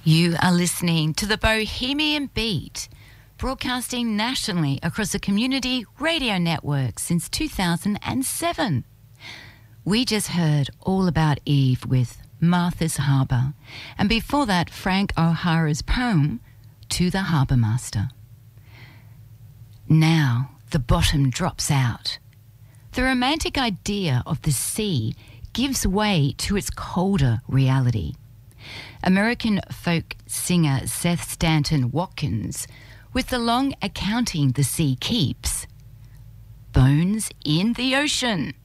You are listening to the Bohemian Beat, broadcasting nationally across a community radio network since 2007. We just heard All About Eve with Martha's Harbour, and before that, Frank O'Hara's poem, To the Harbour Master. Now the bottom drops out. The romantic idea of the sea gives way to its colder reality. American folk singer Seth Stanton Watkins, with the long accounting the sea keeps. Bones in the ocean.